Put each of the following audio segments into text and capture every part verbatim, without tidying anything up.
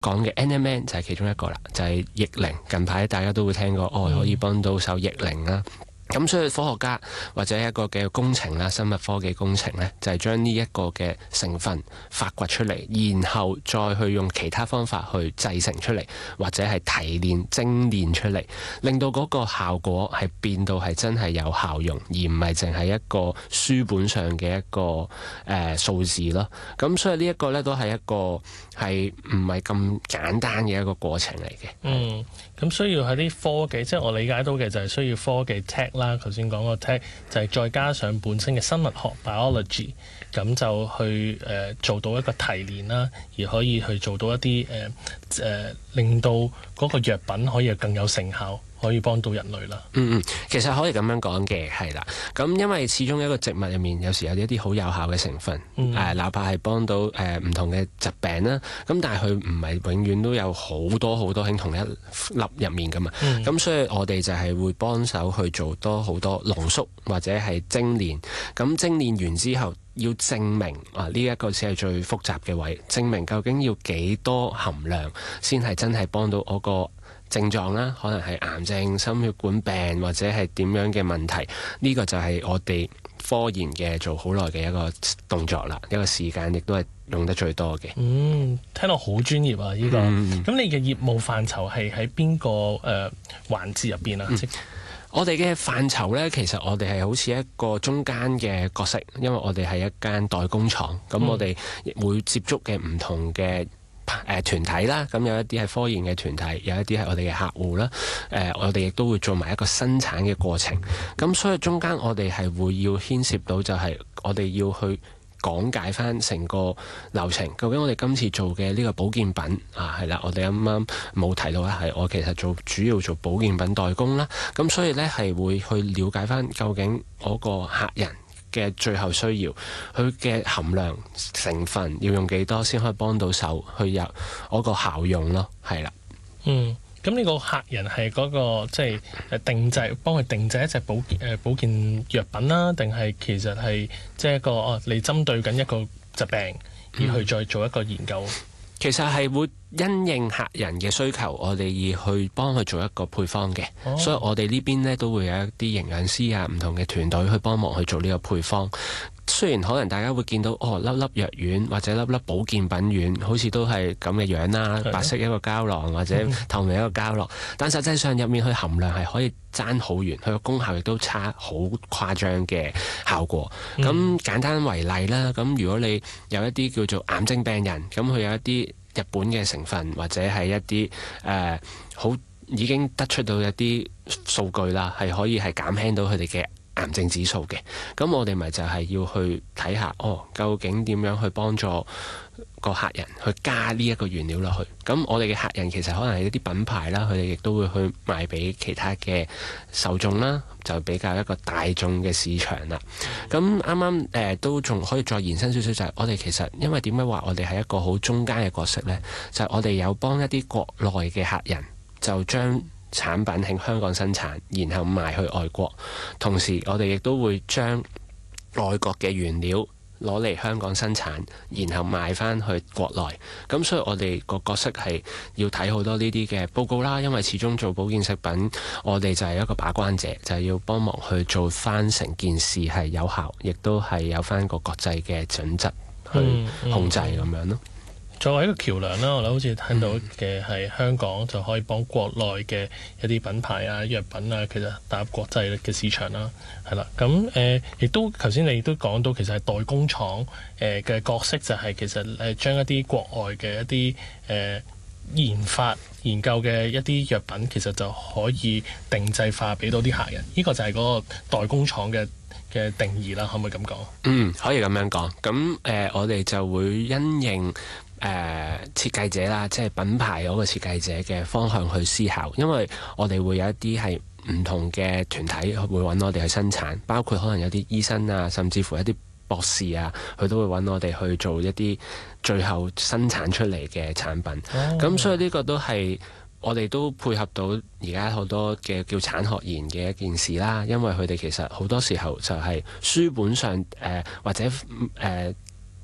講嘅 N M N 就係其中一個啦，就係逆齡。近排大家都會聽過，哦，可以幫到手逆齡啦。咁所以科學家或者一個嘅工程啦，生物科技工程呢，就係將呢一個嘅成分發掘出嚟，然後再去用其他方法去製成出嚟，或者係提煉、精煉出嚟，令到嗰個效果係變到係真係有效用，而唔係淨係一個書本上嘅一個誒、呃、數字咯。咁所以呢一個呢，都係一個係唔係咁簡單嘅一個過程嚟嘅。 嗯，咁需要喺啲科技，即係我理解到嘅就係需要科技 tech 啦。頭先講個 tech 就係再加上本身嘅生物學 biology，咁就去誒、呃、做到一個提煉啦，而可以去做到一啲誒誒令到嗰個藥品可以更有成效，可以幫到人類啦。 嗯嗯，其實可以咁樣講嘅，係啦。咁因為始終一個植物入面有時有一啲好有效嘅成分，誒、嗯呃，哪怕係幫到誒唔、呃、同嘅疾病啦，咁但係佢唔係永遠都有好多好多喺同一粒入面噶嘛。咁、嗯、所以我哋就係會幫手去做多好多濃縮或者係精煉。咁精煉完之後，要證明啊呢一個先係最複雜嘅位，證明究竟要幾多含量先係真係幫到我個症狀啦，可能係癌症、心血管病或者係點樣嘅問題，呢、這個就係我哋科研嘅做好耐嘅一個動作啦，一個時間亦都係用得最多嘅。 嗯，聽落好專業啊！呢、這個，咁、嗯、你嘅業務範疇係喺邊個誒環節入邊啊？嗯、 我哋嘅範疇呢，其實我哋係好似一個中間嘅角色，因為我哋係一間代工廠，咁、嗯、我哋會接觸嘅唔同嘅誒、呃、團體啦，咁有一啲係科研嘅團體，有一啲係我哋嘅客戶啦。誒、呃，我哋亦都會做埋一個生產嘅過程。咁所以中間我哋係會要牽涉到，就係我哋要去講解翻成個流程。究竟我哋今次做嘅呢個保健品啊，係啦，我哋啱啱冇提到咧，係我其實做主要做保健品代工啦。咁所以呢，係會去了解翻究竟我個客人嘅最後需要，佢嘅含量成分要用幾多先可以幫到手去有嗰個效用咯，係啦。 嗯，咁呢個客人係嗰、那個即係誒定製，幫佢定製一隻保健誒保健藥品啦，定係其實係即係一個哦，你針對緊一個疾病而去再做一個研究。嗯、 其實係會因應客人嘅需求，我哋而去幫佢做一個配方嘅，哦、所以我哋呢邊呢都會有一啲營養師啊，唔同嘅團隊去幫忙去做呢個配方。雖然可能大家會見到哦，粒粒藥丸或者粒粒保健品丸好似都係咁嘅樣啦，的白色一個膠囊或者透明一個膠囊，嗯、但實際上入面佢含量係可以爭好遠，佢個功效亦都差好誇張嘅效果。咁、嗯、簡單為例啦，咁如果你有一啲叫做癌症病人，咁佢有一啲日本嘅成分或者係一啲誒好已經得出到一啲數據啦，係可以係減輕到佢哋嘅癌症指數嘅。咁我哋咪就係要去睇下，哦，究竟點樣去幫助個客人去加呢一個原料落去。咁我哋嘅客人其實可能係一啲品牌啦，佢哋亦都會去賣俾其他嘅受眾啦，就比較一個大眾嘅市場啦。咁啱啱誒都仲可以再延伸少少，就係、是、我哋其實因為點解話我哋係一個好中間嘅角色呢？就係、是、我哋有幫一啲國內嘅客人，就將產品喺香港生產，然後賣去外國。同時我哋亦都會將外國嘅原料攞嚟香港生產，然後賣翻去國內。咁所以我哋個角色係要睇好多呢啲嘅報告啦，因為始終做保健食品，我哋就係一個把關者，就係、是、要幫忙去做翻成件事係有效，亦都係有翻個國際嘅準則去控制咁、嗯嗯、樣咯。 作為一個橋梁啦，我哋好似聽到嘅係香港就可以幫國內嘅一啲品牌啊、藥品啊，其實打入國際嘅市場啦，係啦。咁誒，亦、呃、都頭先你都講到，其實係代工廠誒嘅角色就係其實誒將一啲國外嘅一啲誒、呃、研發研究嘅一啲藥品，其實就可以定製化俾到啲客人。呢、這個就係嗰個代工廠嘅嘅定義啦，可唔可以咁講？ 嗯，可以咁樣講。咁誒、呃，我哋就會因應誒、呃、設計者啦，即係品牌嗰個設計者嘅方向去思考，因為我哋會有一啲係唔同嘅團體會揾我哋去生產，包括可能有啲醫生啊，甚至乎一啲博士啊，佢都會揾我哋去做一啲最後生產出嚟嘅產品。咁、oh. 所以呢個都係我哋都配合到而家好多嘅叫產學研嘅一件事啦，因為佢哋其實好多時候就係書本上誒、呃、或者誒。呃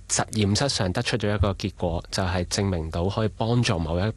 實驗室上得出咗一個結果，就係證明到可以幫助某一